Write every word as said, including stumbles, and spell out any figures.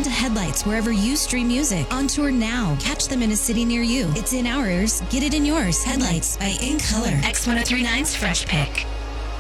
and Headlights wherever you stream music. On tour now. Catch them in a city near you. It's in our ears. Get it in yours. Headlights by In Color. X ten thirty-nine's Fresh Pick.